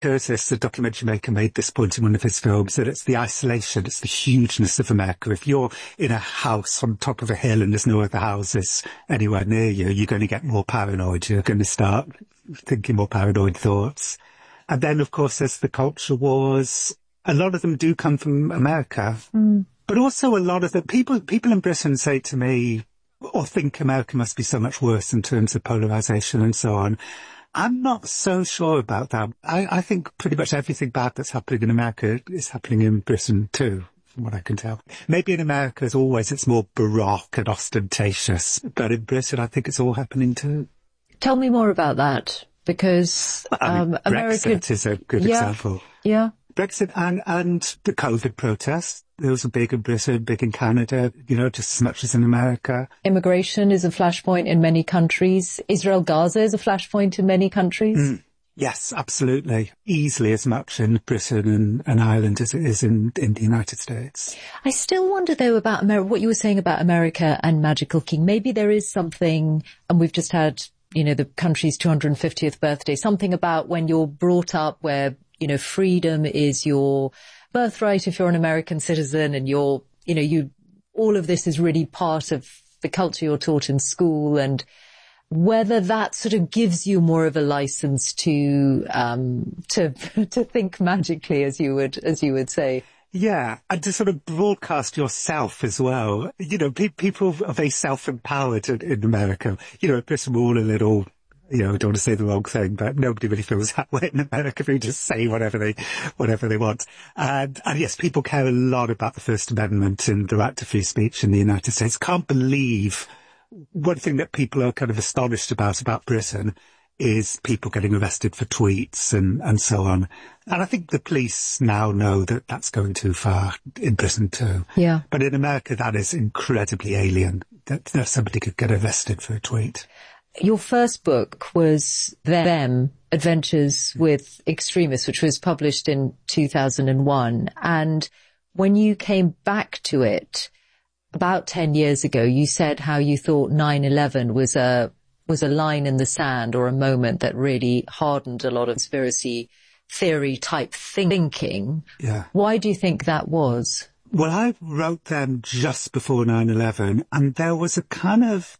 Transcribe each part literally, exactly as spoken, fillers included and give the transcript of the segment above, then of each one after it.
Curtis, the documentary maker, made this point in one of his films, that it's the isolation, it's the hugeness of America. If you're in a house on top of a hill and there's no other houses anywhere near you, you're going to get more paranoid. You're going to start thinking more paranoid thoughts. And then, of course, there's the culture wars. A lot of them do come from America. Mm. But also a lot of the people, people in Britain say to me, or think America must be so much worse in terms of polarization and so on. I'm not so sure about that. I, I think pretty much everything bad that's happening in America is happening in Britain too, from what I can tell. Maybe in America, as always, it's more baroque and ostentatious. But in Britain, I think it's all happening too. Tell me more about that, because I mean, um, America... Brexit is a good yeah, example. Yeah. Brexit and, and the COVID protests. Those are big in Britain, big in Canada, you know, just as much as in America. Immigration is a flashpoint in many countries. Israel-Gaza is a flashpoint in many countries. Mm. Yes, absolutely. Easily as much in Britain and, and Ireland as it is in, in the United States. I still wonder, though, about America, what you were saying about America and Magical King. Maybe there is something, and we've just had, you know, the country's two hundred fiftieth birthday, something about when you're brought up where, you know, freedom is your birthright if you're an American citizen, and you're, you know, you, all of this is really part of the culture you're taught in school, and whether that sort of gives you more of a license to, um, to, to think magically, as you would, as you would say. Yeah, and to sort of broadcast yourself as well. You know, pe- people are very self-empowered in, in America. You know, Britain, we're all a little, you know, I don't want to say the wrong thing, but nobody really feels that way in America. They just say whatever they, whatever they want. And, and yes, people care a lot about the First Amendment and the right to free speech in the United States. Can't believe one thing that people are kind of astonished about, about Britain is people getting arrested for tweets and, and so on. And I think the police now know that that's going too far in Britain too. Yeah. But in America, that is incredibly alien, that, that somebody could get arrested for a tweet. Your first book was Them, Adventures with Extremists, which was published in two thousand one. And when you came back to it about ten years ago, you said how you thought nine eleven was a was a line in the sand, or a moment that really hardened a lot of conspiracy theory type thinking. Yeah. Why do you think that was? Well, I wrote them just before nine eleven, and there was a kind of,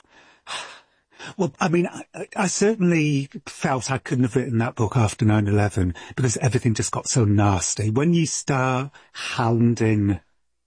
well, I mean, I, I certainly felt I couldn't have written that book after nine eleven because everything just got so nasty. When you start hounding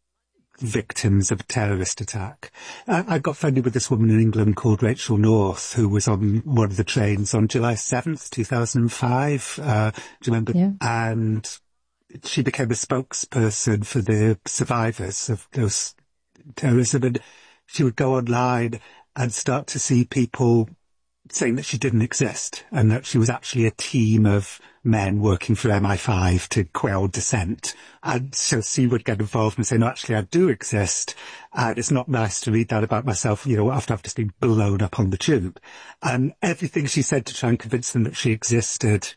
victims of a terrorist attack. I, I got friendly with this woman in England called Rachel North, who was on one of the trains on July seventh, two thousand five. Uh, do you remember? Yeah. And she became a spokesperson for the survivors of those terrorism. And she would go online and start to see people saying that she didn't exist and that she was actually a team of men working for M I five to quell dissent. And so she would get involved and say, no, actually, I do exist. And it's not nice to read that about myself, you know, after I've just been blown up on the tube. And everything she said to try and convince them that she existed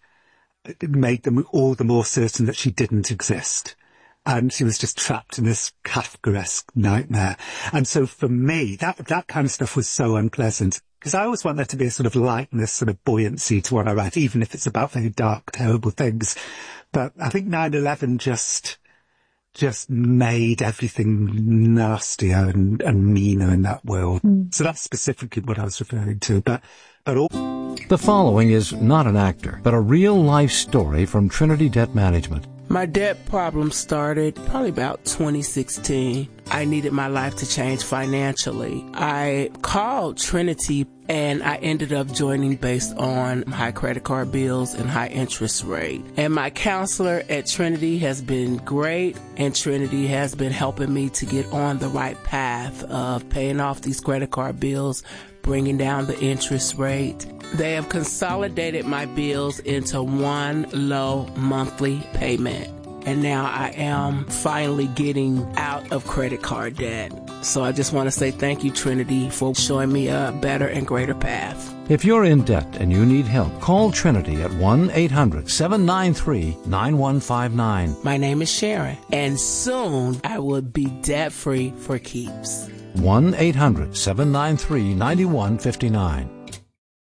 made them all the more certain that she didn't exist. And she was just trapped in this Kafkaesque nightmare. And so for me, that that kind of stuff was so unpleasant. Because I always want there to be a sort of lightness, sort of buoyancy to what I write, even if it's about very dark, terrible things. But I think nine eleven just just made everything nastier and, and meaner in that world. Mm. So that's specifically what I was referring to. But but all... The following is not an actor, but a real-life story from Trinity Debt Management. My debt problem started probably about twenty sixteen. I needed my life to change financially. I called Trinity and I ended up joining based on high credit card bills and high interest rate. And my counselor at Trinity has been great, and Trinity has been helping me to get on the right path of paying off these credit card bills, bringing down the interest rate. They have consolidated my bills into one low monthly payment. And now I am finally getting out of credit card debt. So I just want to say thank you, Trinity, for showing me a better and greater path. If you're in debt and you need help, call Trinity at one eight hundred seven nine three nine one five nine. My name is Sharon, and soon I will be debt-free for keeps. one eight hundred seven nine three nine one five nine.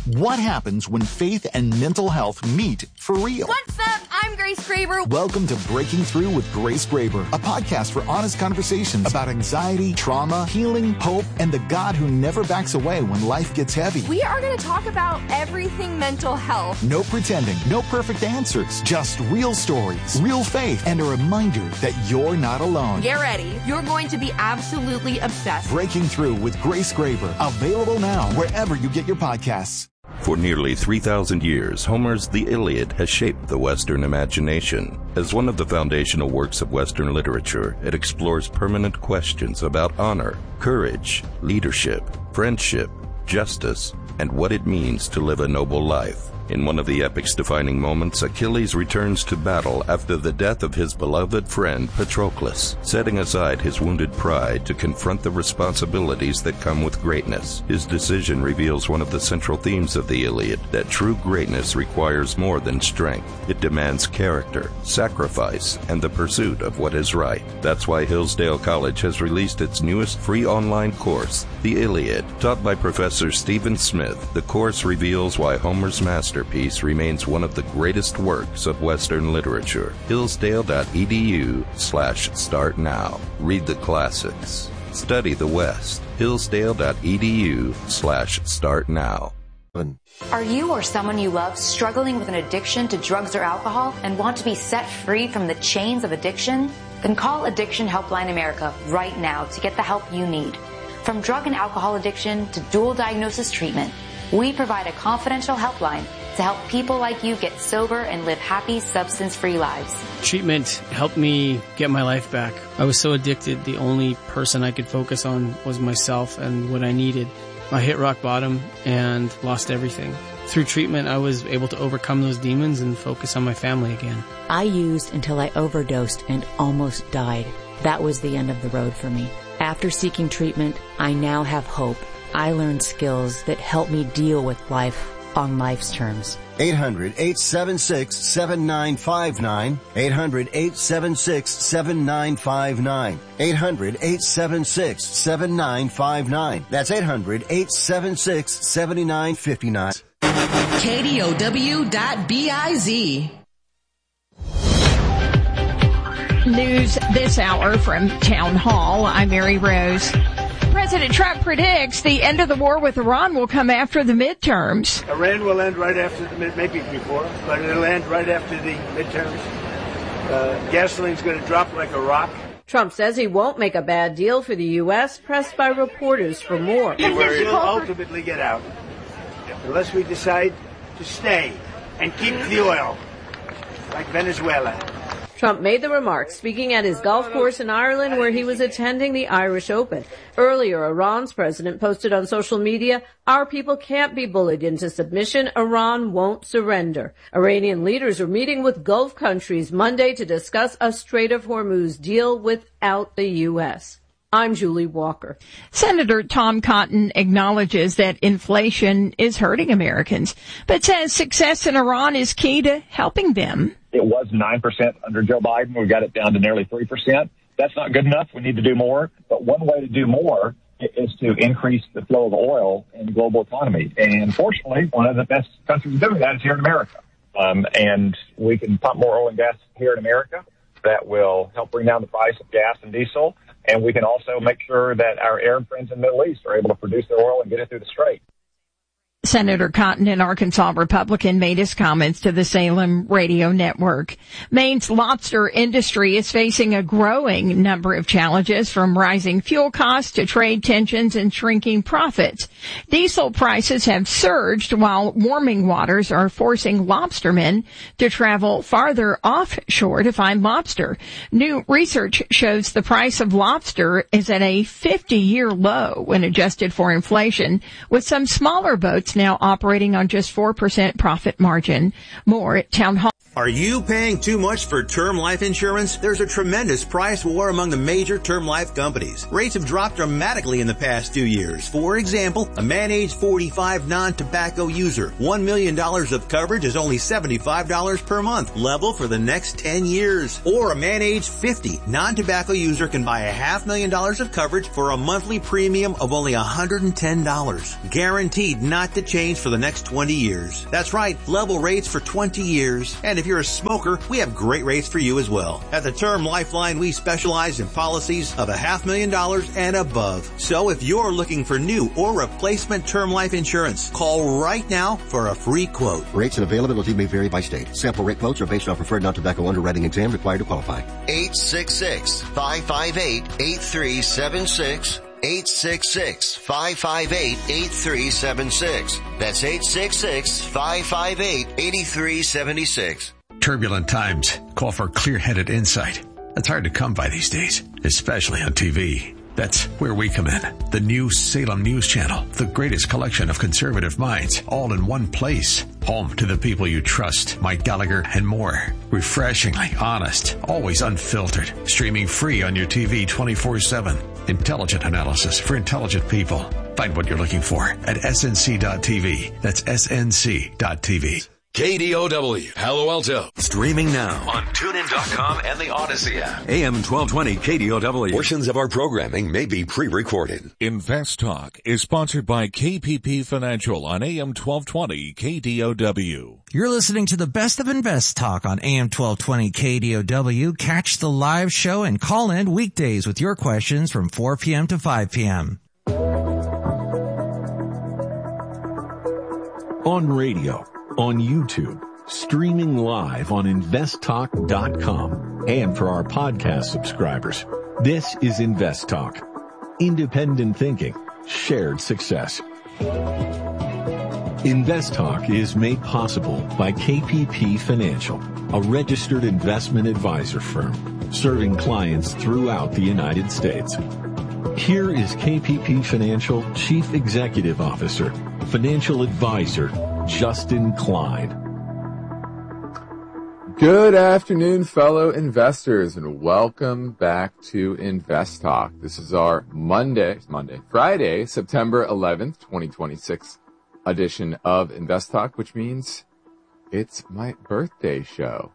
What happens when faith and mental health meet for real? What's up? I'm Grace Graber. Welcome to Breaking Through with Grace Graber, a podcast for honest conversations about anxiety, trauma, healing, hope, and the God who never backs away when life gets heavy. We are going to talk about everything mental health. No pretending, no perfect answers, just real stories, real faith, and a reminder that you're not alone. Get ready. You're going to be absolutely obsessed. Breaking Through with Grace Graber, available now wherever you get your podcasts. For nearly three thousand years, Homer's The Iliad has shaped the Western imagination. As one of the foundational works of Western literature, it explores permanent questions about honor, courage, leadership, friendship, justice, and what it means to live a noble life. In one of the epic's defining moments, Achilles returns to battle after the death of his beloved friend Patroclus, setting aside his wounded pride to confront the responsibilities that come with greatness. His decision reveals one of the central themes of the Iliad, that true greatness requires more than strength. It demands character, sacrifice, and the pursuit of what is right. That's why Hillsdale College has released its newest free online course, The Iliad. Taught by Professor Stephen Smith, the course reveals why Homer's master Masterpiece remains one of the greatest works of Western literature. Hillsdale.edu slash start now. Read the classics. Study the West. Hillsdale.edu slash start now. Are you or someone you love struggling with an addiction to drugs or alcohol and want to be set free from the chains of addiction? Then call Addiction Helpline America right now to get the help you need. From drug and alcohol addiction to dual diagnosis treatment, we provide a confidential helpline to help people like you get sober and live happy, substance-free lives. Treatment helped me get my life back. I was so addicted, the only person I could focus on was myself and what I needed. I hit rock bottom and lost everything. Through treatment, I was able to overcome those demons and focus on my family again. I used until I overdosed and almost died. That was the end of the road for me. After seeking treatment, I now have hope. I learned skills that help me deal with life on life's terms. eight hundred, eight seven six, seven nine five nine. eight hundred, eight seven six, seven nine five nine. eight hundred, eight seven six, seven nine five nine. That's eight hundred, eight seven six, seven nine five nine. K D O W dot B I Z. News this hour from Town Hall. I'm Mary Rose. President Trump predicts the end of the war with Iran will come after the midterms. Iran will end right after the mid, maybe before, but it'll end right after the midterms. Uh, gasoline's going to drop like a rock. Trump says he won't make a bad deal for the U S, pressed by reporters for more. We'll ultimately get out, unless we decide to stay and keep the oil, like Venezuela. Trump made the remarks speaking at his golf course in Ireland where he was attending the Irish Open. Earlier, Iran's president posted on social media, "Our people can't be bullied into submission. Iran won't surrender." Iranian leaders are meeting with Gulf countries Monday to discuss a Strait of Hormuz deal without the U S. I'm Julie Walker. Senator Tom Cotton acknowledges that inflation is hurting Americans, but says success in Iran is key to helping them. It was nine percent under Joe Biden. We got it down to nearly three percent. That's not good enough. We need to do more. But one way to do more is to increase the flow of oil in the global economy. And fortunately, one of the best countries doing that is here in America. Um, and we can pump more oil and gas here in America. That will help bring down the price of gas and diesel. And we can also make sure that our Arab friends in the Middle East are able to produce their oil and get it through the Strait. Senator Cotton, an Arkansas Republican, made his comments to the Salem Radio Network. Maine's lobster industry is facing a growing number of challenges, from rising fuel costs to trade tensions and shrinking profits. Diesel prices have surged, while warming waters are forcing lobstermen to travel farther offshore to find lobster. New research shows the price of lobster is at a fifty-year low when adjusted for inflation, with some smaller boats now operating on just four percent profit margin. More at Town Hall. Are you paying too much for term life insurance? There's a tremendous price war among the major term life companies. Rates have dropped dramatically in the past two years. For example, a man age forty-five non-tobacco user, one million dollars of coverage is only seventy-five dollars per month, level for the next ten years. Or a man age fifty non-tobacco user can buy a half million dollars of coverage for a monthly premium of only one hundred ten dollars. Guaranteed not to change for the next twenty years. That's right, level rates for twenty years. And if you're a smoker, we have great rates for you as well. At the Term Lifeline, we specialize in policies of a half million dollars and above. So if you're looking for new or replacement term life insurance, call right now for a free quote. Rates and availability may vary by state. Sample rate quotes are based on preferred non-tobacco underwriting exam required to qualify. eight six six, five five eight, eight three seven six. eight six six, five five eight, eight three seven six. That's eight six six, five five eight, eight three seven six. Turbulent times call for clear-headed insight. That's hard to come by these days, especially on T V. That's where we come in. The new Salem News Channel, the greatest collection of conservative minds, all in one place. Home to the people you trust, Mike Gallagher and more. Refreshingly honest, always unfiltered. Streaming free on your T V twenty-four seven. Intelligent analysis for intelligent people. Find what you're looking for at S N C dot T V. That's S N C dot T V. K D O W, Palo Alto. Streaming now on TuneIn dot com and the Odyssey app. A M twelve twenty K D O W. Portions of our programming may be pre-recorded. Invest Talk is sponsored by K P P Financial on A M twelve twenty K D O W. You're listening to the best of Invest Talk on A M twelve twenty K D O W. Catch the live show and call in weekdays with your questions from four p.m. to five p.m. On radio, on YouTube, streaming live on invest talk dot com, and for our podcast subscribers. This is Invest Talk. Independent thinking, shared success. Invest Talk is made possible by K P P Financial, a registered investment advisor firm serving clients throughout the United States. Here is K P P Financial Chief Executive Officer, Financial Advisor, Justin Klein. Good afternoon, fellow investors, and welcome back to Invest Talk. This is our Monday, Monday, Friday, September eleventh, twenty twenty-six edition of Invest Talk, which means it's my birthday show.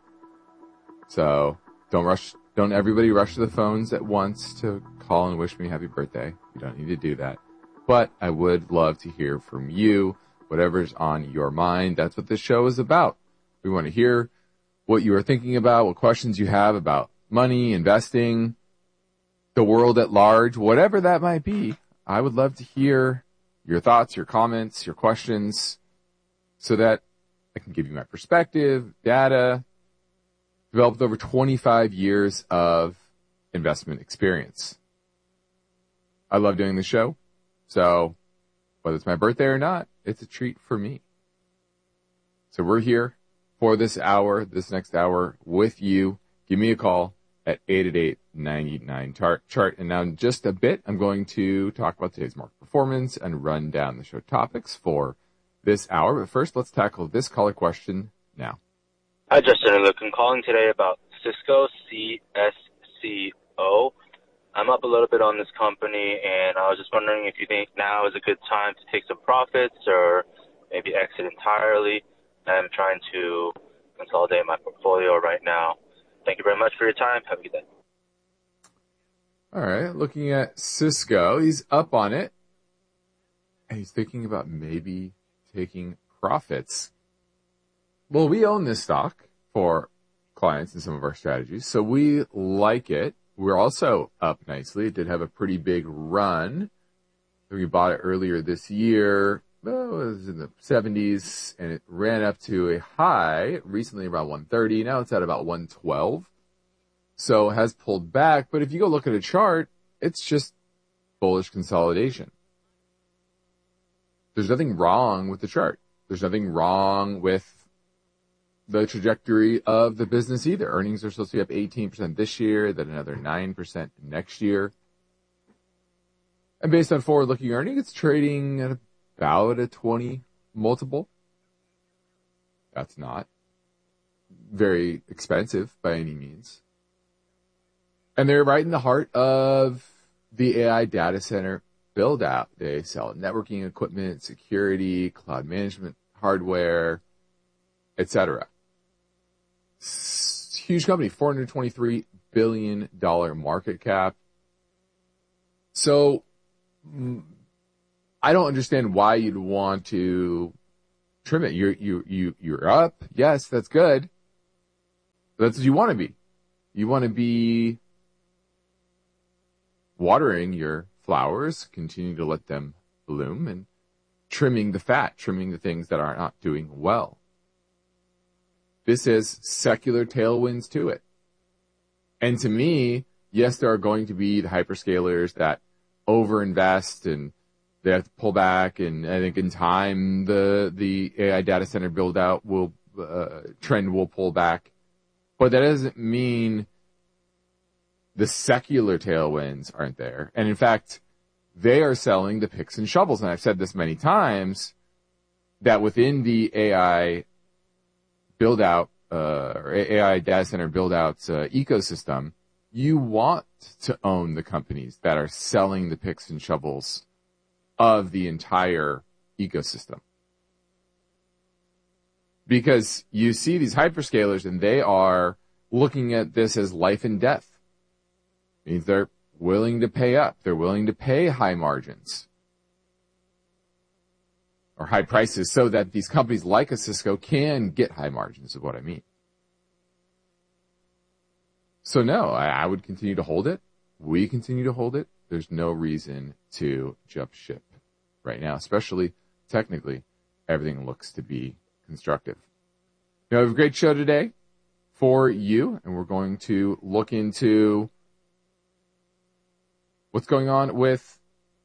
So don't rush, don't everybody rush to the phones at once to call and wish me happy birthday. You don't need to do that. But I would love to hear from you, whatever's on your mind. That's what this show is about. We want to hear what you are thinking about, what questions you have about money, investing, the world at large, whatever that might be. I would love to hear your thoughts, your comments, your questions, so that I can give you my perspective, data, developed over twenty-five years of investment experience. I love doing the show, so whether it's my birthday or not, it's a treat for me. So we're here for this hour, this next hour with you. Give me a call at eight eight eight, nine eight nine, chart. And now in just a bit, I'm going to talk about today's market performance and run down the show topics for this hour. But first, let's tackle this caller question now. Hi, Justin. Look, I'm calling today about Cisco, C S C O. I'm up a little bit on this company, and I was just wondering if you think now is a good time to take some profits or maybe exit entirely. I'm trying to consolidate my portfolio right now. Thank you very much for your time. Have a good day. All right. Looking at Cisco, he's up on it, and he's thinking about maybe taking profits. Well, we own this stock for clients in some of our strategies, so we like it. We're also up nicely. It did have a pretty big run. We bought it earlier this year. Well, it was in the seventies, and it ran up to a high recently around one thirty. Now it's at about one twelve. So it has pulled back. But if you go look at a chart, it's just bullish consolidation. There's nothing wrong with the chart. There's nothing wrong with the trajectory of the business either. Earnings are supposed to be up eighteen percent this year, then another nine percent next year. And based on forward-looking earnings, it's trading at about a twenty multiple. That's not very expensive by any means. And they're right in the heart of the A I data center build out. They sell networking equipment, security, cloud management hardware, et cetera. Huge company, four hundred twenty-three billion dollars market cap. So I don't understand why you'd want to trim it. You're, you, you, you're up. Yes, that's good. That's what you want to be. You want to be watering your flowers, continue to let them bloom, and trimming the fat, trimming the things that are not doing well. This has secular tailwinds to it. And to me, yes, there are going to be the hyperscalers that overinvest and they have to pull back. And I think in time, the, the A I data center build out will, uh, trend will pull back. But that doesn't mean the secular tailwinds aren't there. And in fact, they are selling the picks and shovels. And I've said this many times that within the A I build out, uh, or A I data center build out uh, ecosystem, you want to own the companies that are selling the picks and shovels of the entire ecosystem. Because you see these hyperscalers and they are looking at this as life and death. It means they're willing to pay up. They're willing to pay high margins or high prices so that these companies like a Cisco can get high margins, is what I mean. So no, I, I would continue to hold it. We continue to hold it. There's no reason to jump ship right now, especially technically. Everything looks to be constructive. Now, we have a great show today for you, and we're going to look into what's going on with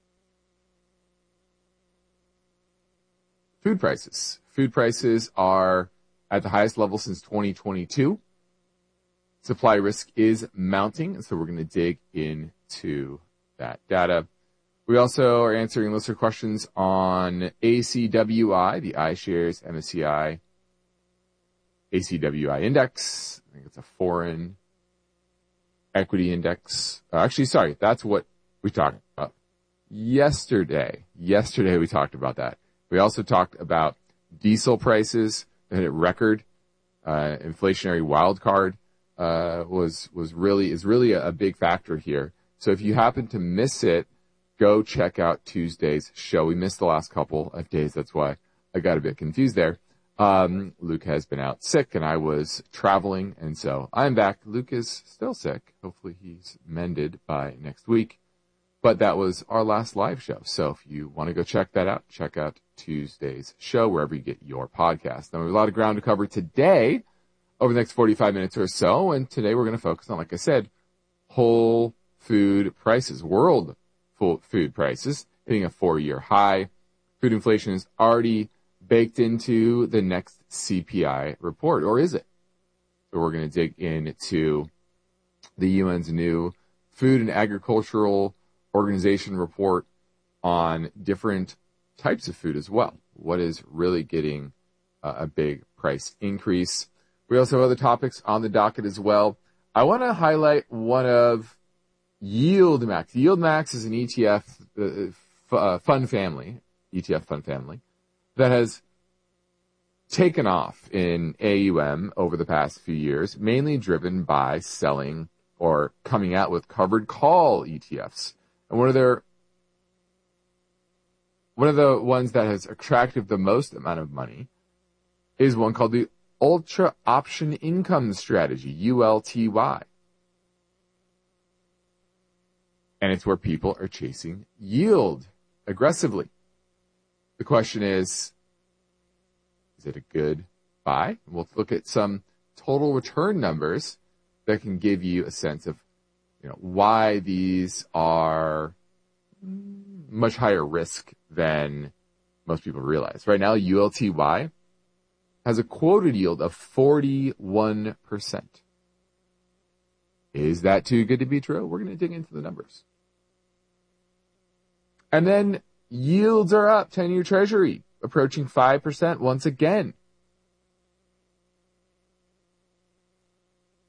food prices. Food prices are at the highest level since twenty twenty-two. Supply risk is mounting, and so we're going to dig into that data. We also are answering listener questions on A C W I, the iShares M S C I A C W I index. I think it's a foreign equity index. Uh, actually, sorry, that's what we talked about yesterday. Yesterday we talked about that. We also talked about diesel prices that hit record. Uh, inflationary wild card uh, was was really is really a, a big factor here. So if you happen to miss it, go check out Tuesday's show. We missed the last couple of days. That's why I got a bit confused there. Um, Luke has been out sick and I was traveling, and so I'm back. Luke is still sick. Hopefully he's mended by next week. But that was our last live show. So if you want to go check that out, check out Tuesday's show wherever you get your podcast. Now we have a lot of ground to cover today over the next forty-five minutes or so. And today we're going to focus on, like I said, whole food prices, world food prices hitting a four-year high. Food inflation is already baked into the next C P I report, or is it? So we're going to dig into the U N's new Food and Agricultural Organization report on different types of food as well. What is really getting uh, a big price increase? We also have other topics on the docket as well. I want to highlight one of YieldMax. YieldMax is an E T F uh, f- uh, fund family, E T F fund family, that has taken off in A U M over the past few years, mainly driven by selling or coming out with covered call E T Fs. And one of their, one of the ones that has attracted the most amount of money is one called the Ultra Option Income Strategy, U L T Y. And it's where people are chasing yield aggressively. The question is, is it a good buy? We'll look at some total return numbers that can give you a sense of, you know, why these are much higher risk than most people realize. Right now, U L T Y has a quoted yield of forty-one percent. Is that too good to be true? We're going to dig into the numbers. And then yields are up, ten-year Treasury approaching five percent once again.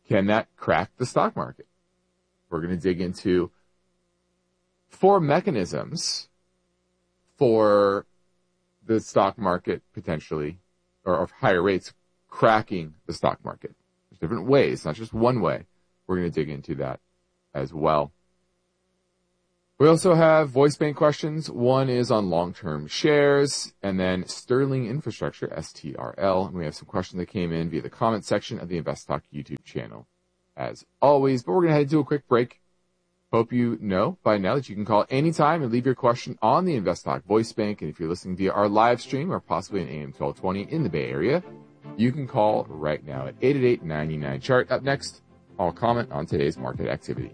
can that crack the stock market? We're going to dig into four mechanisms for the stock market potentially, or, or higher rates cracking the stock market. There's different ways, not just one way. We're going to dig into that as well. We also have voice bank questions. One is on long-term shares, and then Sterling Infrastructure, S T R L. And we have some questions that came in via the comment section of the Invest Talk YouTube channel, as always. But we're going to head to a quick break. Hope you know by now that you can call anytime and leave your question on the Invest Talk voice bank. And if you're listening via our live stream or possibly an A M twelve twenty in the Bay Area, you can call right now at eight eight eight, nine nine, chart. Up next, I'll comment on today's market activity.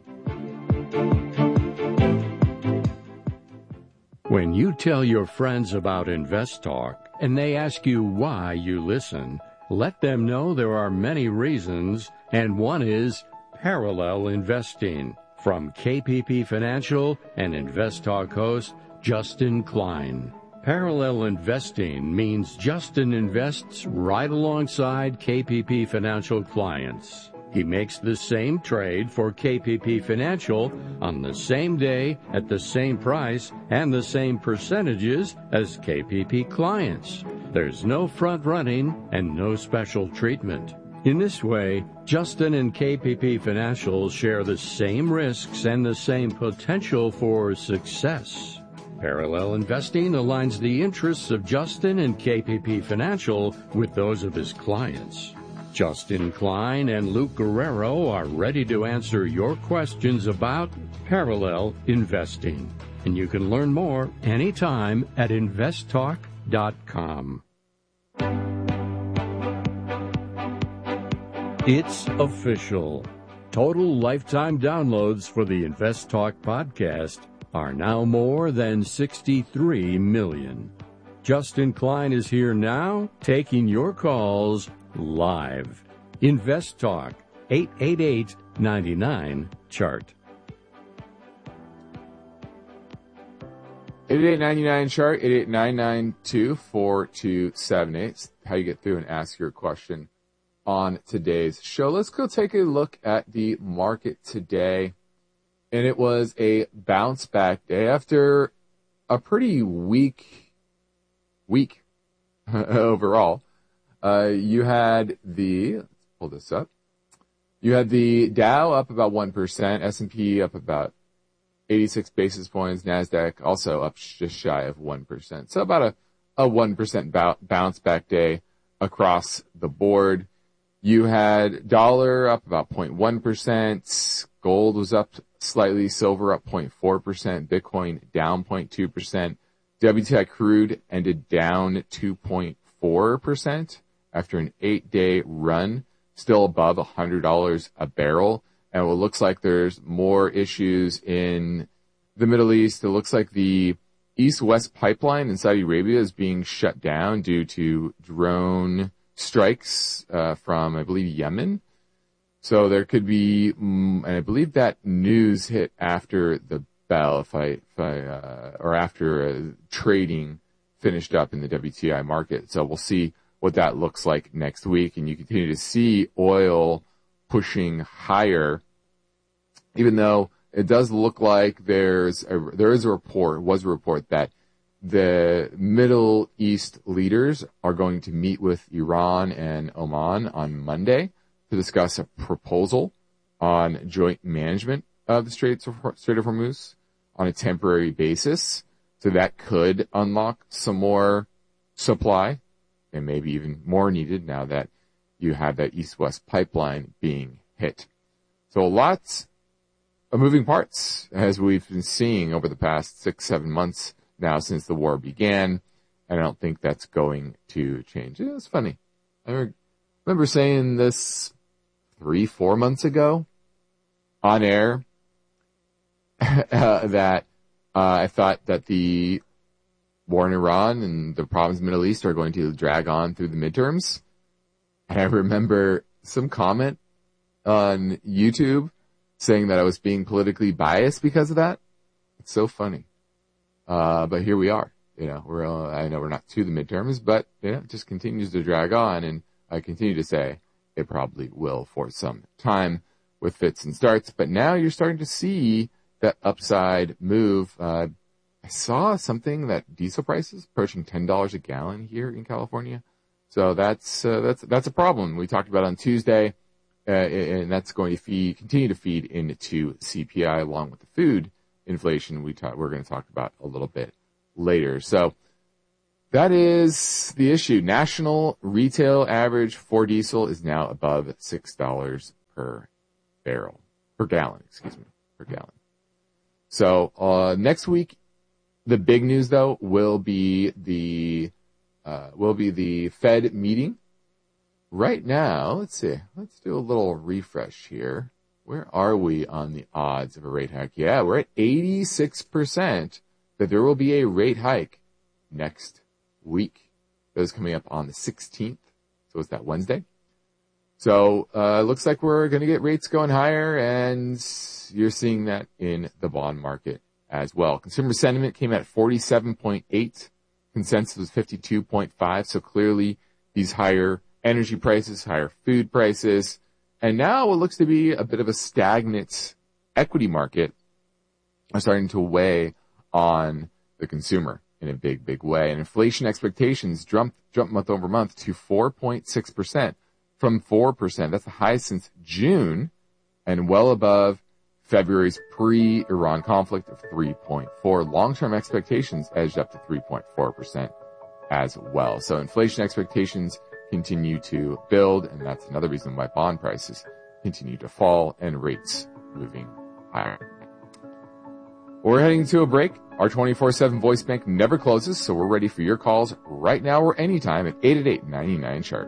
When you tell your friends about Invest Talk and they ask you why you listen, let them know there are many reasons, and one is parallel investing. From K P P Financial and Invest Talk host Justin Klein. Parallel investing means Justin invests right alongside K P P Financial clients. He makes the same trade for K P P Financial on the same day at the same price and the same percentages as K P P clients. There's no front running and no special treatment. In this way, Justin and K P P Financial share the same risks and the same potential for success. Parallel investing aligns the interests of Justin and K P P Financial with those of his clients. Justin Klein and Luke Guerrero are ready to answer your questions about parallel investing. And you can learn more anytime at invest talk dot com. It's official. Total lifetime downloads for the Invest Talk podcast are now more than sixty-three million. Justin Klein is here now, taking your calls live. Invest Talk, eight eight eight, nine nine, chart. eight eight eight, nine nine, chart, eight eight nine nine two, four two seven eight. How you get through and ask your question on today's show. Let's go take a look at the market today. And it was a bounce back day after a pretty weak week overall. Uh, you had the, let's pull this up. You had the Dow up about one percent, S and P up about eighty-six basis points, NASDAQ also up just shy of one percent. So about a, a one percent bounce back day across the board. You had dollar up about zero point one percent, gold was up slightly, silver up zero point four percent, Bitcoin down zero point two percent, W T I crude ended down two point four percent after an eight-day run, still above one hundred dollars a barrel. And it looks like there's more issues in the Middle East. It looks like the East-West pipeline in Saudi Arabia is being shut down due to drone strikes uh, from, I believe, Yemen. So there could be, um, and I believe that news hit after the bell, if I, if I uh, or after uh, trading finished up in the W T I market. So we'll see what that looks like next week. And you continue to see oil pushing higher, even though it does look like there's a, there is a report, was a report that the Middle East leaders are going to meet with Iran and Oman on Monday to discuss a proposal on joint management of the Strait of, Strait of Hormuz on a temporary basis. So that could unlock some more supply and maybe even more needed now that you have that East-West pipeline being hit. So lots of moving parts as we've been seeing over the past six, seven months now since the war began, and I don't think that's going to change. It was funny. I remember saying this three, four months ago on air uh, that uh, I thought that the war in Iran and the problems in the Middle East are going to drag on through the midterms. And I remember some comment on YouTube saying that I was being politically biased because of that. It's so funny. Uh, but here we are. You know, we're, uh, I know we're not to the midterms, but, you know, it just continues to drag on. And I continue to say it probably will for some time with fits and starts. But now you're starting to see that upside move. Uh, I saw something that diesel prices approaching ten dollars a gallon here in California. So that's, uh, that's, that's a problem. We talked about on Tuesday, uh, and that's going to feed, continue to feed into C P I along with the food inflation we talk, we're going to talk about a little bit later. So that is the issue. National retail average for diesel is now above six dollars per barrel, per gallon, excuse me, per gallon. So, uh, next week, the big news though will be the, uh, will be the Fed meeting. Right now, let's see, let's do a little refresh here. Where are we on the odds of a rate hike? Yeah, we're at eighty-six percent that there will be a rate hike next week. That is coming up on the sixteenth. So it's that Wednesday. So, uh, looks like we're going to get rates going higher, and you're seeing that in the bond market as well. Consumer sentiment came at forty-seven point eight. Consensus was fifty-two point five. So clearly these higher energy prices, higher food prices, and now what looks to be a bit of a stagnant equity market are starting to weigh on the consumer in a big, big way. And inflation expectations jumped, jumped month over month to four point six percent from four percent. That's the highest since June and well above February's pre-Iran conflict of three point four. Long-term expectations edged up to three point four percent as well. So inflation expectations continue to build, and that's another reason why bond prices continue to fall and rates moving higher. We're heading to a break. Our twenty-four seven voice bank never closes, so we're ready for your calls right now or anytime at eight eight eight, nine nine, chart.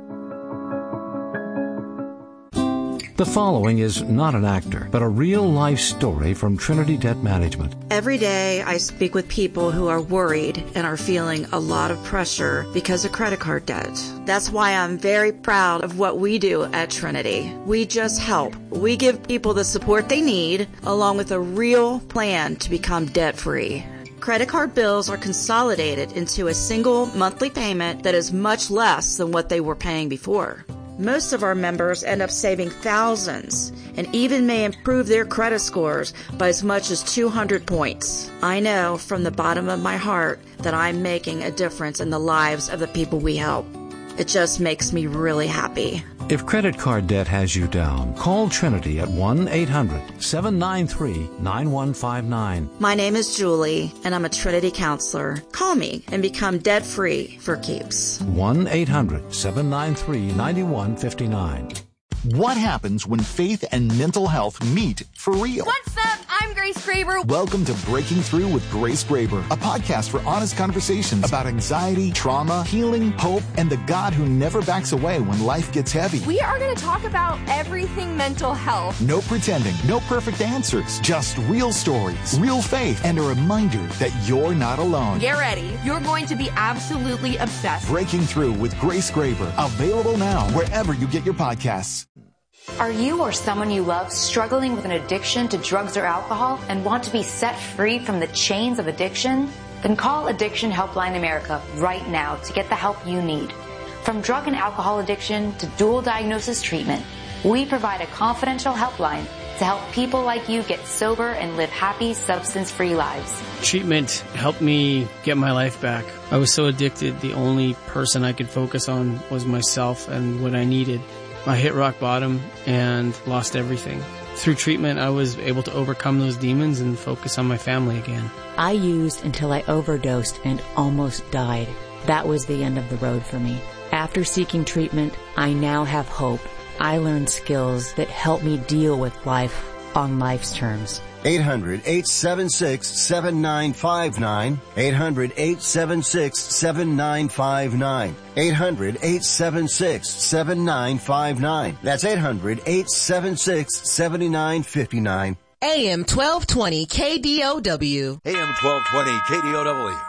The following is not an actor, but a real-life story from Trinity Debt Management. Every day I speak with people who are worried and are feeling a lot of pressure because of credit card debt. That's why I'm very proud of what we do at Trinity. We just help. We give people the support they need, along with a real plan to become debt-free. Credit card bills are consolidated into a single monthly payment that is much less than what they were paying before. Most of our members end up saving thousands and even may improve their credit scores by as much as two hundred points. I know from the bottom of my heart that I'm making a difference in the lives of the people we help. It just makes me really happy. If credit card debt has you down, call Trinity at one eight hundred, seven nine three, nine one five nine. My name is Julie, and I'm a Trinity counselor. Call me and become debt-free for keeps. one eight hundred, seven nine three, nine one five nine. What happens when faith and mental health meet for real? What's up? I'm Grace Graber. Welcome to Breaking Through with Grace Graber, a podcast for honest conversations about anxiety, trauma, healing, hope, and the God who never backs away when life gets heavy. We are going to talk about everything mental health. No pretending, no perfect answers, just real stories, real faith, and a reminder that you're not alone. Get ready. You're going to be absolutely obsessed. Breaking Through with Grace Graber, available now wherever you get your podcasts. Are you or someone you love struggling with an addiction to drugs or alcohol and want to be set free from the chains of addiction? Then call Addiction Helpline America right now to get the help you need. From drug and alcohol addiction to dual diagnosis treatment, we provide a confidential helpline to help people like you get sober and live happy, substance-free lives. Treatment helped me get my life back. I was so addicted, the only person I could focus on was myself and what I needed. I hit rock bottom and lost everything. Through treatment, I was able to overcome those demons and focus on my family again. I used until I overdosed and almost died. That was the end of the road for me. After seeking treatment, I now have hope. I learned skills that help me deal with life on life's terms. eight hundred, eight seven six, seven nine five nine. eight hundred, eight seven six, seven nine five nine. eight hundred, eight seven six, seven nine five nine. That's eight hundred, eight seven six, seven nine five nine. A M twelve twenty K D O W. A M twelve twenty K D O W.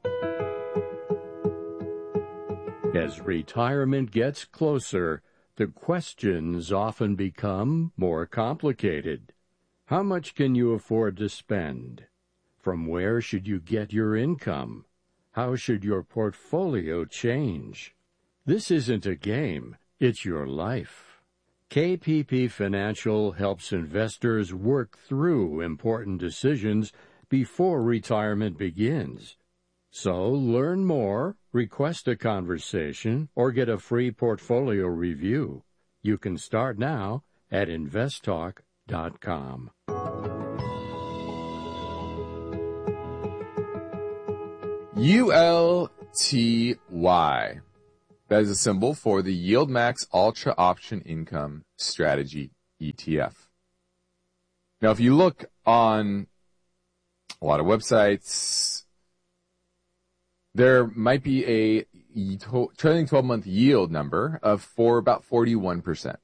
As retirement gets closer, the questions often become more complicated. How much can you afford to spend? From where should you get your income? How should your portfolio change? This isn't a game, it's your life. K P P Financial helps investors work through important decisions before retirement begins. So learn more, request a conversation, or get a free portfolio review. You can start now at invest talk dot com. U L T Y. That is a symbol for the Yield Max Ultra Option Income Strategy E T F. Now, if you look on a lot of websites, there might be a trailing twelve-month yield number of for about forty-one percent.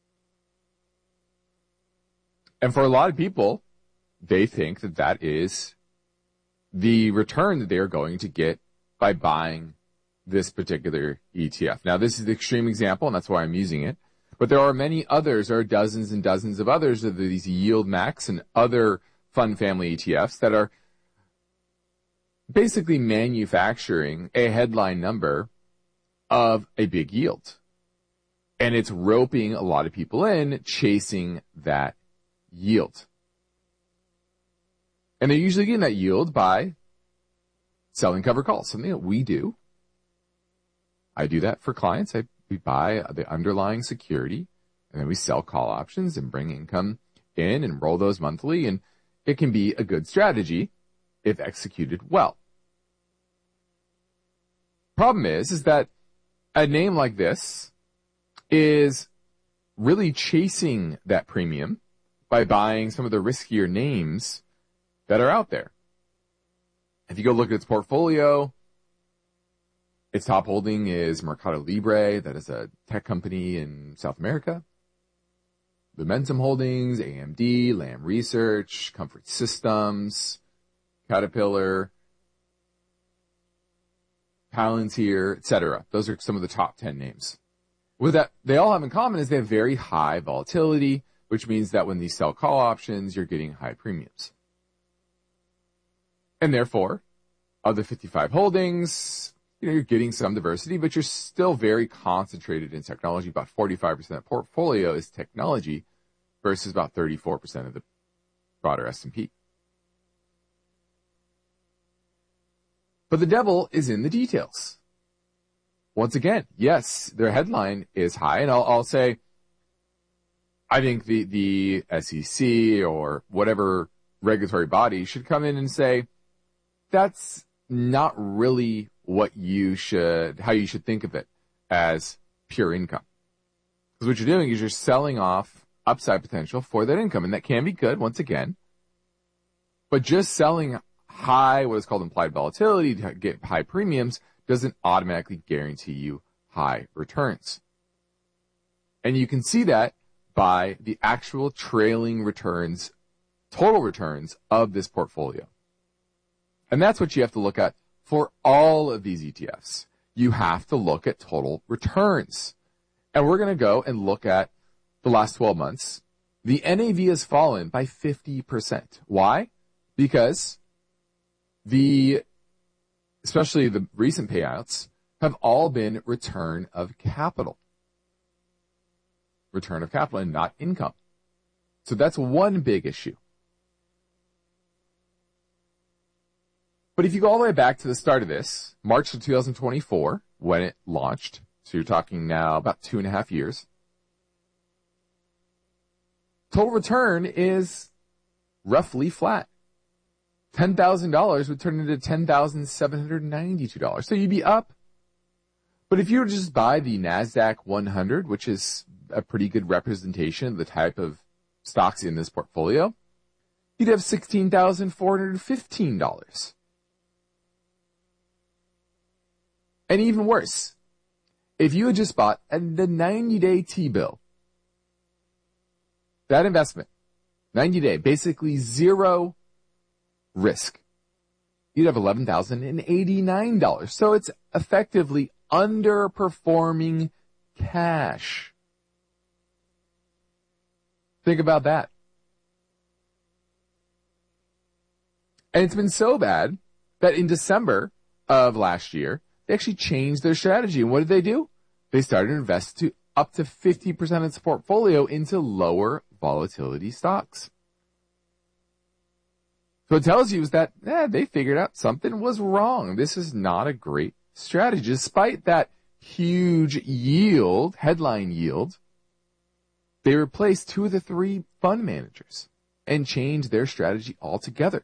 And for a lot of people, they think that that is the return that they are going to get by buying this particular E T F. Now, this is the extreme example, and that's why I'm using it. But there are many others. There are dozens and dozens of others of these Yield Max and other fund family E T Fs that are basically manufacturing a headline number of a big yield. And it's roping a lot of people in, chasing that yield. And they're usually getting that yield by selling cover calls, something that we do. I do that for clients. I, we buy the underlying security, and then we sell call options and bring income in and roll those monthly. And it can be a good strategy if executed well. Problem is, is that a name like this is really chasing that premium by buying some of the riskier names that are out there. If you go look at its portfolio, its top holding is Mercado Libre, that is a tech company in South America. Momentum Holdings, A M D, Lam Research, Comfort Systems, Caterpillar, Palantir, et cetera. Those are some of the top ten names. What that they all have in common is they have very high volatility, which means that when these sell call options, you're getting high premiums. And therefore, of the fifty-five holdings, you know, you're getting some diversity, but you're still very concentrated in technology. About forty-five percent of the portfolio is technology versus about thirty-four percent of the broader S and P. But the devil is in the details. Once again, yes, their headline is high, and I'll, I'll say, I think the, the S E C or whatever regulatory body should come in and say, that's not really what you should, how you should think of it as pure income. Because what you're doing is you're selling off upside potential for that income, and that can be good, once again. But just selling high, what is called implied volatility, to get high premiums, doesn't automatically guarantee you high returns. And you can see that by the actual trailing returns, total returns of this portfolio. And that's what you have to look at for all of these E T Fs. You have to look at total returns. And we're going to go and look at the last twelve months. The N A V has fallen by fifty percent. Why? Because the, especially the recent payouts, have all been return of capital. Return of capital and not income. So that's one big issue. But if you go all the way back to the start of this, March of two thousand twenty-four, when it launched, so you're talking now about two and a half years, total return is roughly flat. ten thousand dollars would turn into ten thousand seven hundred ninety-two dollars. So you'd be up. But if you were to just buy the NASDAQ one hundred, which is a pretty good representation of the type of stocks in this portfolio, you'd have sixteen thousand four hundred fifteen dollars. And even worse, if you had just bought the ninety-day T-bill, that investment, ninety day, basically zero risk, you'd have eleven thousand eighty-nine dollars. So it's effectively underperforming cash. Think about that. And it's been so bad that in December of last year, they actually changed their strategy. And what did they do? They started to invest to up to fifty percent of its portfolio into lower volatility stocks. So what it tells you is that eh, they figured out something was wrong. This is not a great strategy. Despite that huge yield, headline yield, they replaced two of the three fund managers and changed their strategy altogether.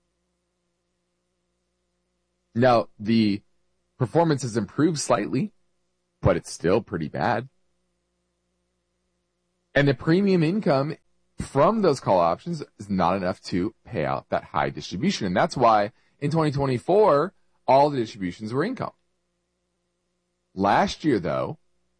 Now, the performance has improved slightly, but it's still pretty bad. And the premium income from those call options is not enough to pay out that high distribution. And that's why in twenty twenty-four, all the distributions were income. Last year, though,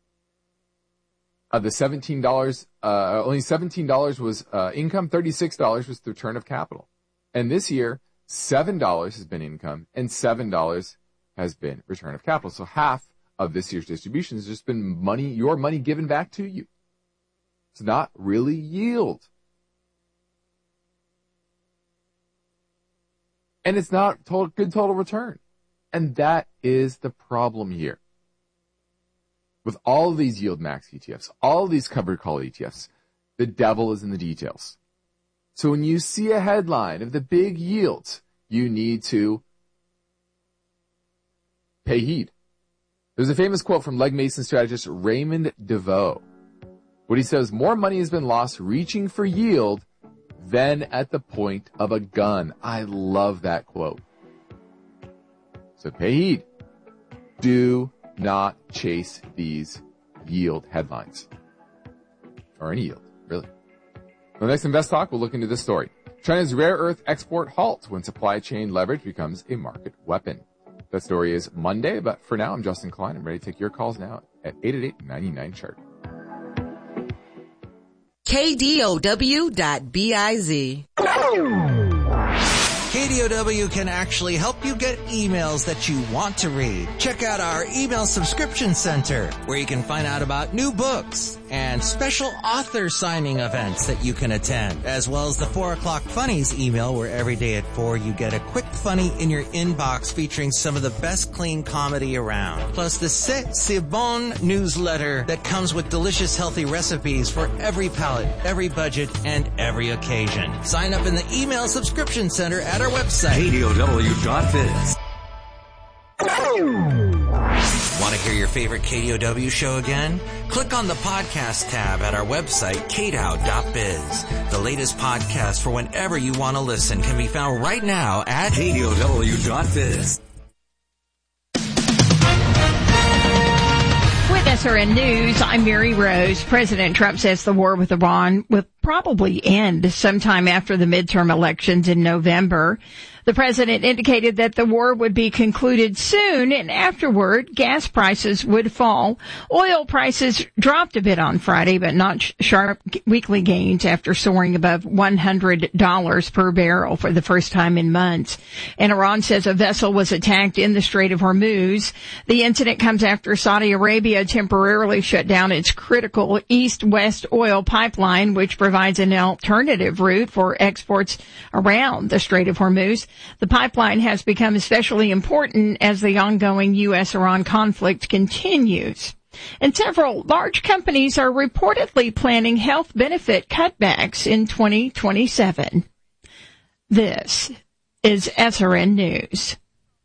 of the seventeen dollars, uh, only seventeen dollars was uh, income, thirty-six dollars was the return of capital. And this year, seven dollars has been income and seven dollars has been return of capital. So half of this year's distribution has just been money, your money given back to you. It's not really yield. And it's not total, good total return. And that is the problem here. With all of these yield max E T Fs, all of these covered call E T Fs, the devil is in the details. So when you see a headline of the big yields, you need to pay heed. There's a famous quote from Legg Mason strategist Raymond DeVoe. What he says, more money has been lost reaching for yield than at the point of a gun. I love that quote. So pay heed. Do not chase these yield headlines. Or any yield, really. The next Invest Talk, we'll look into this story. China's rare earth export halts when supply chain leverage becomes a market weapon. That story is Monday, but for now, I'm Justin Klein. I'm ready to take your calls now at eight eight eight, nine nine, chart. K D O W dot biz. K D O W can actually help you get emails that you want to read. Check out our email subscription center, where you can find out about new books and special author signing events that you can attend, as well as the four o'clock Funnies email, where every day at four you get a quick funny in your inbox featuring some of the best clean comedy around. Plus the C'est C'est Bon newsletter that comes with delicious healthy recipes for every palate, every budget, and every occasion. Sign up in the email subscription center at our website, K D O W dot biz. Want to hear your favorite K D O W show again? Click on the podcast tab at our website, K D O W dot biz. The latest podcast for whenever you want to listen can be found right now at K D O W dot biz. With S R N News, I'm Mary Rose. President Trump says the war with Iran will probably end sometime after the midterm elections in November. The president indicated that the war would be concluded soon, and afterward, gas prices would fall. Oil prices dropped a bit on Friday, but not sh- sharp weekly gains after soaring above one hundred dollars per barrel for the first time in months. And Iran says a vessel was attacked in the Strait of Hormuz. The incident comes after Saudi Arabia temporarily shut down its critical east-west oil pipeline, which provides an alternative route for exports around the Strait of Hormuz. The pipeline has become especially important as the ongoing U S Iran conflict continues. And several large companies are reportedly planning health benefit cutbacks in twenty twenty-seven. This is S R N News.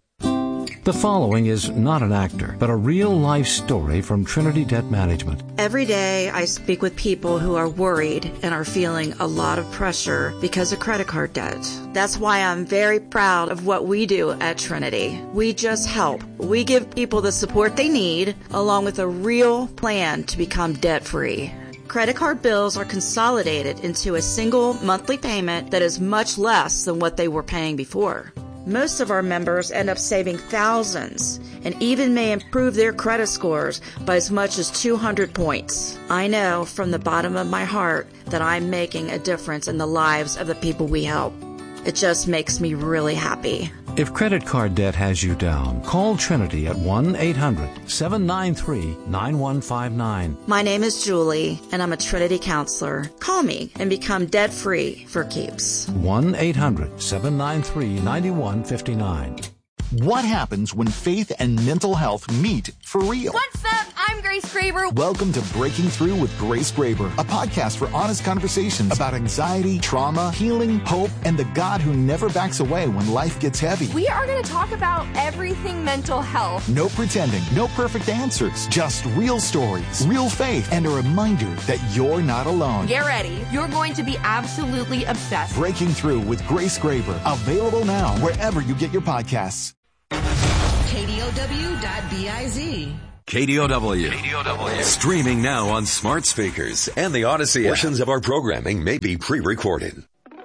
The following is not an actor, but a real-life story from Trinity Debt Management. Every day I speak with people who are worried and are feeling a lot of pressure because of credit card debt. That's why I'm very proud of what we do at Trinity. We just help. We give people the support they need, along with a real plan to become debt-free. Credit card bills are consolidated into a single monthly payment that is much less than what they were paying before. Most of our members end up saving thousands and even may improve their credit scores by as much as two hundred points. I know from the bottom of my heart that I'm making a difference in the lives of the people we help. It just makes me really happy. If credit card debt has you down, call Trinity at one eight hundred seven nine three nine one five nine. My name is Julie, and I'm a Trinity counselor. Call me and become debt-free for keeps. one eight hundred seven nine three nine one five nine. What happens when faith and mental health meet for real? What's up? I'm Grace Grace Graber. Welcome to Breaking Through with Grace Graber, a podcast for honest conversations about anxiety, trauma, healing, hope, and the God who never backs away when life gets heavy. We are going to talk about everything mental health. No pretending, no perfect answers, just real stories, real faith, and a reminder that you're not alone. Get ready. You're going to be absolutely obsessed. Breaking Through with Grace Graber, available now wherever you get your podcasts. K D O W dot biz. K D O W. K D O W. Streaming now on smart speakers and the Odyssey app. Portions of our programming may be pre-recorded.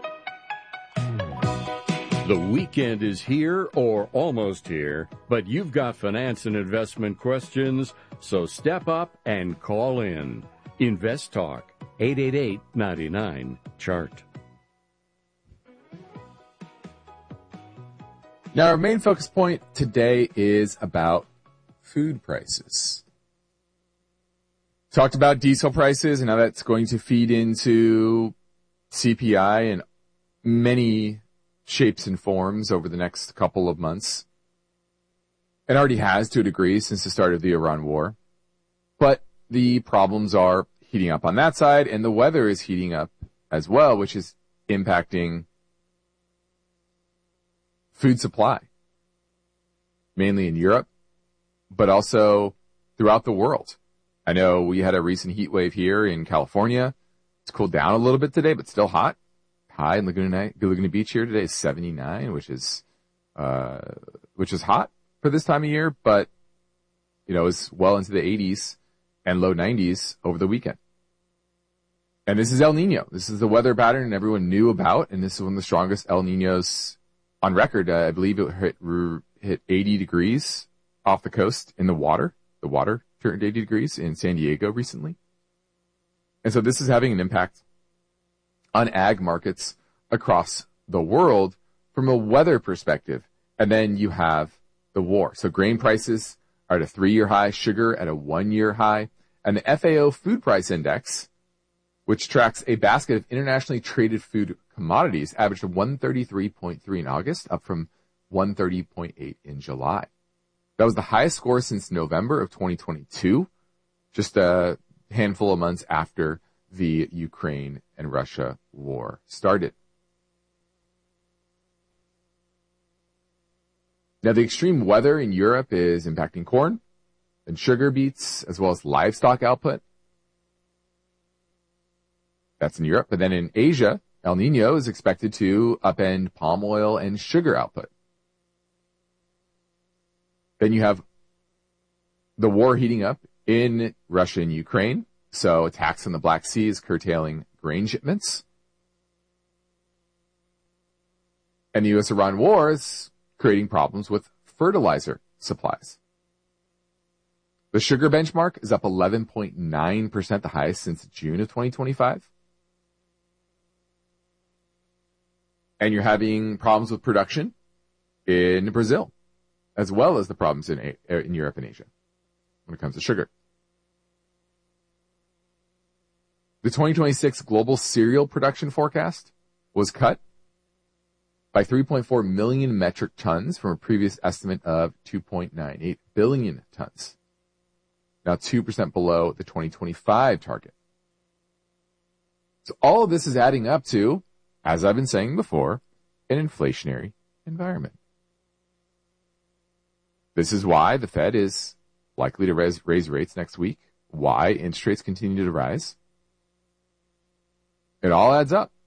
The weekend is here or almost here, but you've got finance and investment questions, so step up and call in. Invest Talk, eight eight eight, nine nine, chart. Now, our main focus point today is about food prices. Talked about diesel prices and how that's going to feed into C P I in many shapes and forms over the next couple of months. It already has to a degree since the start of the Iran war. But the problems are heating up on that side, and the weather is heating up as well, which is impacting food supply, mainly in Europe, but also throughout the world. I know we had a recent heat wave here in California. It's cooled down a little bit today, but still hot. High in Laguna, Laguna Beach here today is seventy-nine, which is, uh, which is hot for this time of year, but, you know, it's well into the eighties and low nineties over the weekend. And this is El Nino. This is the weather pattern everyone knew about, and this is one of the strongest El Ninos on record. Uh, I believe it hit, hit eighty degrees off the coast in the water. The water turned eighty degrees in San Diego recently. And so this is having an impact on ag markets across the world from a weather perspective. And then you have the war. So grain prices are at a three-year high, sugar at a one-year high, and the F A O Food Price Index, which tracks a basket of internationally traded food commodities, averaged one thirty-three point three in August, up from one thirty point eight in July. That was the highest score since November of twenty twenty-two, just a handful of months after the Ukraine and Russia war started. Now, the extreme weather in Europe is impacting corn and sugar beets, as well as livestock output. That's in Europe. But then in Asia, El Nino is expected to upend palm oil and sugar output. Then you have the war heating up in Russia and Ukraine. So attacks on the Black Sea is curtailing grain shipments. And the U S Iran war is creating problems with fertilizer supplies. The sugar benchmark is up eleven point nine percent, the highest since June of twenty twenty-five. And you're having problems with production in Brazil, as well as the problems in, in Europe and Asia when it comes to sugar. The twenty twenty-six global cereal production forecast was cut by three point four million metric tons from a previous estimate of two point nine eight billion tons. Now two percent below the twenty twenty-five target. So all of this is adding up to, as I've been saying before, an inflationary environment. This is why the Fed is likely to raise, raise rates next week, why interest rates continue to rise. It all adds up.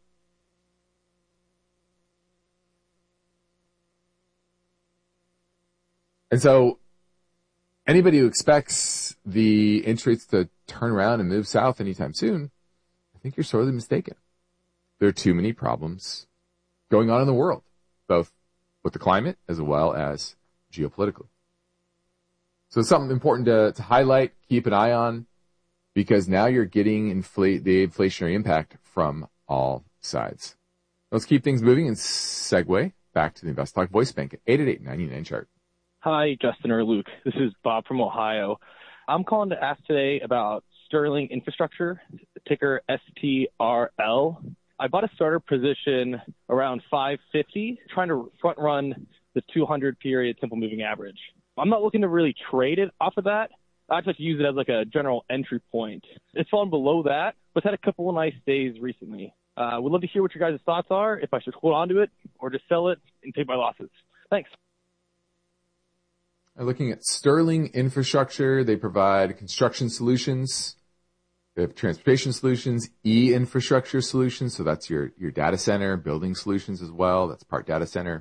And so anybody who expects the interest rates to turn around and move south anytime soon, I think you're sorely mistaken. There are too many problems going on in the world, both with the climate as well as geopolitically. So it's something important to, to highlight, keep an eye on, because now you're getting inflate, the inflationary impact from all sides. Let's keep things moving and segue back to the Invest Talk voice bank at eight eight eight, nine nine, chart. Hi, Justin or Luke. This is Bob from Ohio. I'm calling to ask today about Sterling Infrastructure, ticker S T R L. I bought a starter position around five fifty, trying to front run the two hundred period simple moving average. I'm not looking to really trade it off of that, I just like to use it as like a general entry point. It's fallen below that, but it's had a couple of nice days recently. Uh, would love to hear what your guys' thoughts are, if I should hold on to it or just sell it and take my losses. Thanks. Looking at Sterling Infrastructure, they provide construction solutions. They have transportation solutions, e-infrastructure solutions, so that's your, your data center, building solutions as well. That's part data center.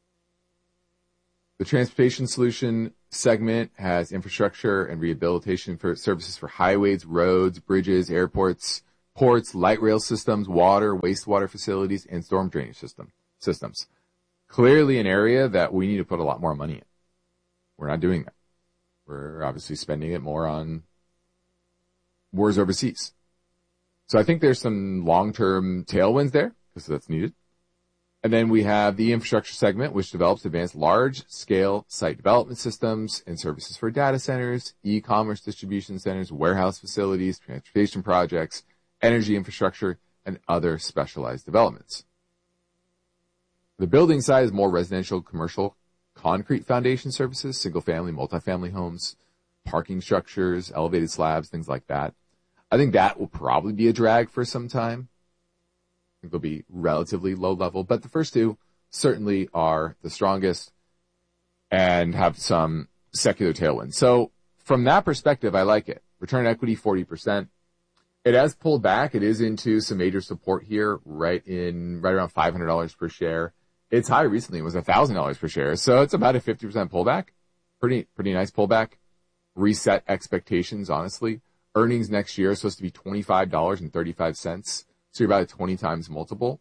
The transportation solution segment has infrastructure and rehabilitation for services for highways, roads, bridges, airports, ports, light rail systems, water, wastewater facilities, and storm drainage system systems. Clearly an area that we need to put a lot more money in. We're not doing that. We're obviously spending it more on wars overseas. So I think there's some long-term tailwinds there, because that's needed. And then we have the infrastructure segment, which develops advanced large-scale site development systems and services for data centers, e-commerce distribution centers, warehouse facilities, transportation projects, energy infrastructure, and other specialized developments. The building side is more residential, commercial, concrete foundation services, single-family, multifamily homes, parking structures, elevated slabs, things like that. I think that will probably be a drag for some time. I think they'll be relatively low level, but the first two certainly are the strongest and have some secular tailwinds. So from that perspective, I like it. Return on equity, forty percent. It has pulled back. It is into some major support here, right in, right around five hundred dollars per share. Its high recently was one thousand dollars per share. So it's about a fifty percent pullback. Pretty, pretty nice pullback. Reset expectations, honestly. Earnings next year are supposed to be twenty-five dollars and thirty-five cents. So you're about a twenty times multiple.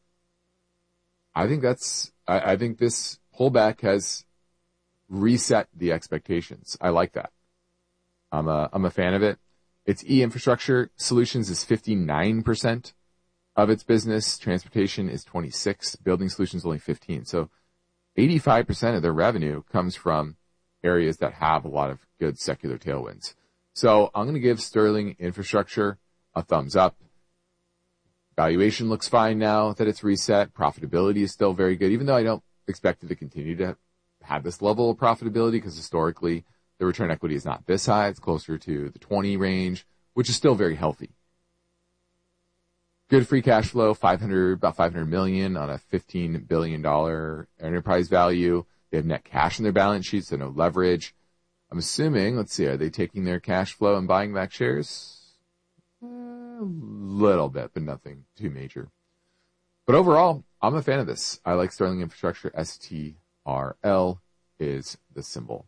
I think that's, I, I think this pullback has reset the expectations. I like that. I'm a, I'm a fan of it. Its e-infrastructure solutions is fifty-nine percent of its business. Transportation is twenty-six. Building solutions only fifteen. So eighty-five percent of their revenue comes from areas that have a lot of good secular tailwinds. So I'm going to give Sterling Infrastructure a thumbs up. Valuation looks fine now that it's reset. Profitability is still very good, even though I don't expect it to continue to have this level of profitability, because historically the return equity is not this high. It's closer to the twenty range, which is still very healthy. Good free cash flow, five hundred, about five hundred million on a fifteen billion dollars enterprise value. They have net cash in their balance sheet, so no leverage. I'm assuming, let's see, are they taking their cash flow and buying back shares? A little bit, but nothing too major. But overall, I'm a fan of this. I like Sterling Infrastructure. S T R L is the symbol.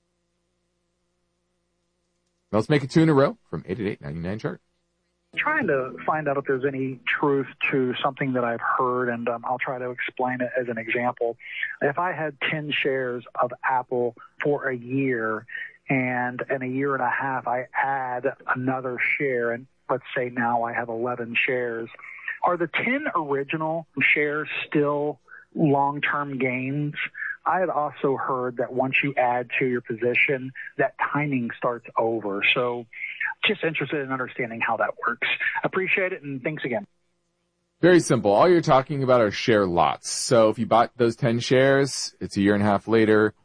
Now let's make it two in a row from eight eight eight, nine nine chart. Trying to find out if there's any truth to something that I've heard, and um, I'll try to explain it as an example. If I had ten shares of Apple for a year, and in a year and a half I add another share, and let's say now I have eleven shares, are the ten original shares still long-term gains? I had also heard that once you add to your position, that timing starts over. So just interested in understanding how that works. Appreciate it, and thanks again. Very simple. All you're talking about are share lots. So if you bought those ten shares, it's a year and a half later,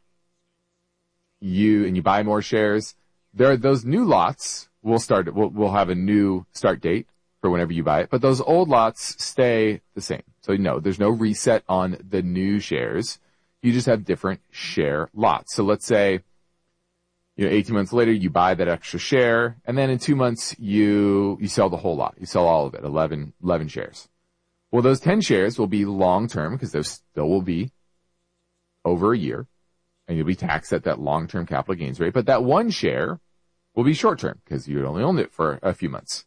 you and you buy more shares, there those new lots will start, will will have a new start date for whenever you buy it, but those old lots stay the same. So no, there's no reset on the new shares. You just have different share lots. So let's say, you know, eighteen months later, you buy that extra share, and then in two months, you, you sell the whole lot. You sell all of it, eleven, eleven shares. Well, those ten shares will be long-term, because those still will be over a year, and you'll be taxed at that long-term capital gains rate. But that one share will be short-term, because you only owned it for a few months.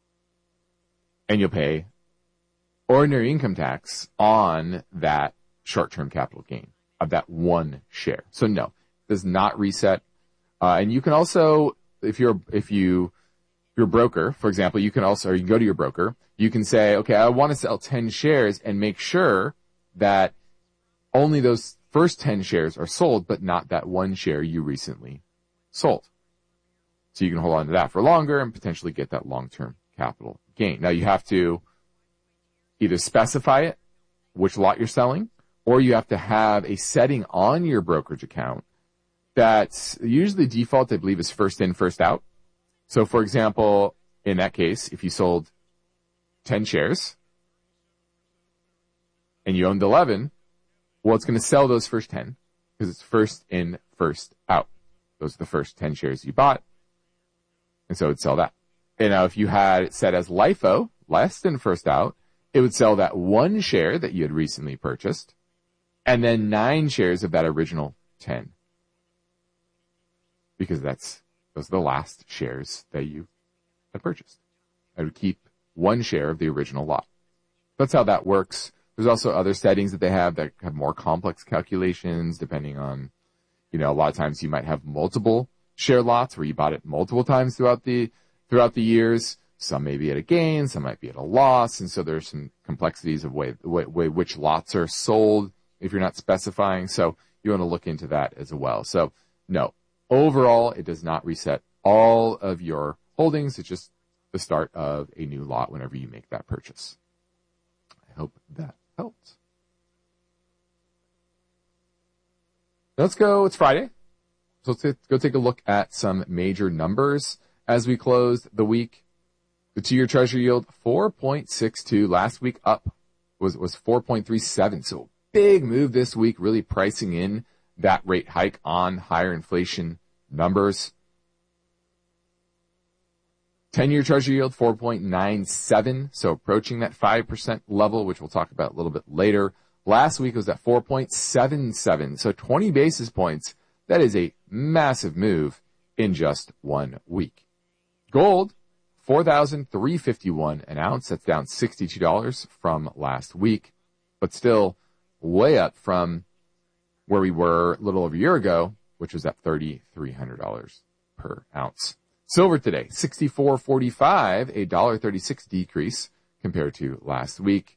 And you'll pay ordinary income tax on that short-term capital gain of that one share. So no, it does not reset. Uh, and you can also, if you're, if you, your broker, for example, you can also, or you can go to your broker, you can say, okay, I want to sell ten shares and make sure that only those first ten shares are sold, but not that one share you recently sold. So you can hold on to that for longer and potentially get that long-term capital gain. Now you have to either specify it, which lot you're selling, or you have to have a setting on your brokerage account that usually default, I believe, is first in, first out. So, for example, in that case, if you sold ten shares and you owned eleven, well, it's going to sell those first ten because it's first in, first out. Those are the first ten shares you bought. And so it would sell that. And now if you had it set as LIFO, less than first out, it would sell that one share that you had recently purchased and then nine shares of that original ten. Because that's, those are the last shares that you had purchased. I would keep one share of the original lot. That's how that works. There's also other settings that they have that have more complex calculations depending on, you know, a lot of times you might have multiple share lots where you bought it multiple times throughout the, throughout the years. Some may be at a gain, some might be at a loss. And so there's some complexities of way, way, way which lots are sold if you're not specifying. So you want to look into that as well. So no, overall, it does not reset all of your holdings. It's just the start of a new lot whenever you make that purchase. I hope that helped. Let's go. It's Friday. So let's t- go take a look at some major numbers as we close the week. The two-year Treasury yield, four point six two. Last week up was, was four point three seven. So big move this week, really pricing in that rate hike on higher inflation numbers. ten-year Treasury yield, four point nine seven. So approaching that five percent level, which we'll talk about a little bit later. Last week was at four point seven seven. So twenty basis points. That is a massive move in just one week. Gold, four thousand three hundred fifty-one dollars an ounce. That's down sixty-two dollars from last week, but still way up from where we were a little over a year ago, which was at three thousand three hundred dollars per ounce. Silver today, sixty-four forty-five, a one dollar thirty-six decrease compared to last week.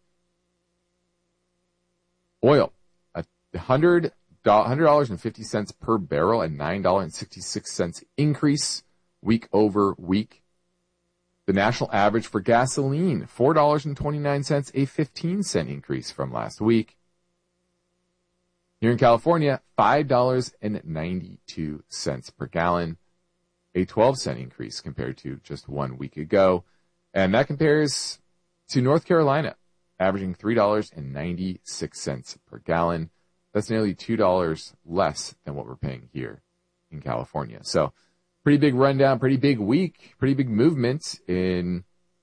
Oil, a one hundred dollars and fifty cents per barrel, a nine dollars and sixty-six cents increase week over week. The national average for gasoline, four dollars and twenty-nine cents, a fifteen cent increase from last week. Here in California, five dollars and ninety-two cents per gallon, a twelve cent increase compared to just one week ago. And that compares to North Carolina, averaging three dollars and ninety-six cents per gallon. That's nearly two dollars less than what we're paying here in California. So pretty big rundown, pretty big week, pretty big movement in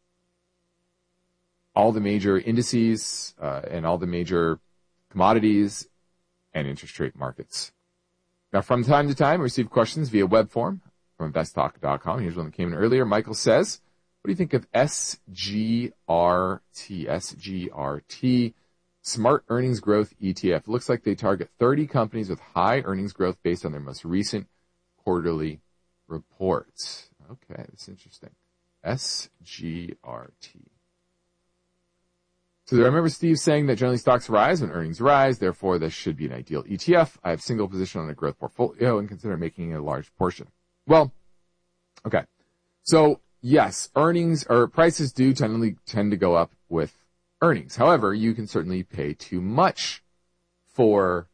all the major indices uh, and all the major commodities and interest rate markets. Now, from time to time, we receive questions via web form from invest talk dot com. Here's one that came in earlier. Michael says, what do you think of S G R T? S G R T, Smart Earnings Growth E T F. It looks like they target thirty companies with high earnings growth based on their most recent quarterly reports. Okay, that's interesting. S G R T. So I remember Steve saying that generally stocks rise when earnings rise, therefore this should be an ideal E T F. I have single position on a growth portfolio and consider making it a large portion. Well, okay. So yes, earnings or prices do tend, tend to go up with earnings. However, you can certainly pay too much for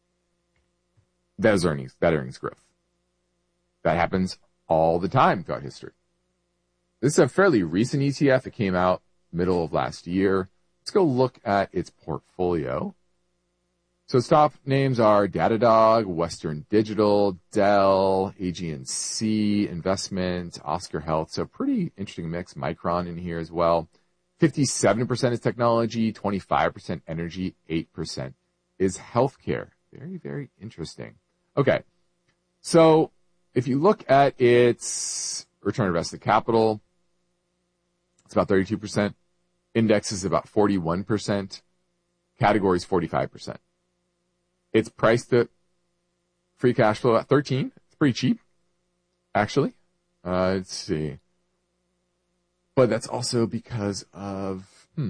those earnings, that earnings growth. That happens all the time throughout history. This is a fairly recent E T F. It came out middle of last year. Let's go look at its portfolio. So its top names are Datadog, Western Digital, Dell, A G N C Investment, Oscar Health. So pretty interesting mix. Micron in here as well. fifty-seven percent is technology, twenty-five percent energy, eight percent is healthcare. Very, very interesting. Okay. So if you look at its return on invested capital, it's about thirty-two percent. Index is about forty-one percent. Category is forty-five percent. It's priced at free cash flow at thirteen. It's pretty cheap, actually. Uh, let's see. But that's also because of, hmm.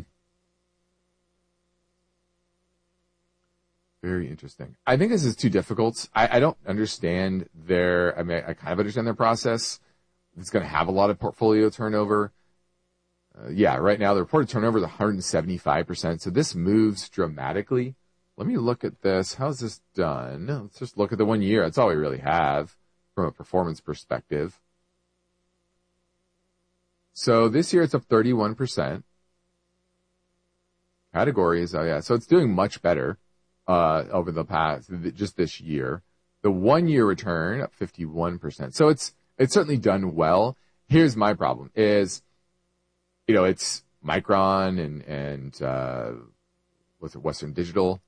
Very interesting. I think this is too difficult. I, I don't understand their, I mean, I kind of understand their process. It's going to have a lot of portfolio turnover. Uh, yeah, right now the reported turnover is one hundred seventy-five percent. So this moves dramatically. Let me look at this. How's this done? Let's just look at the one year. That's all we really have from a performance perspective. So this year it's up thirty-one percent. Categories, oh yeah, so it's doing much better uh over the past, just this year. The one-year return up fifty-one percent. So it's it's certainly done well. Here's my problem is, you know, it's Micron and, and uh, what's it, Western Digital.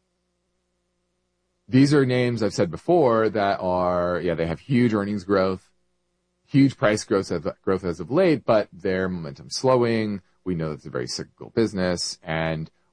These are names I've said before that are, yeah, they have huge earnings growth, huge price growth as, growth as of late, but their momentum slowing. We know it's a very cyclical business, and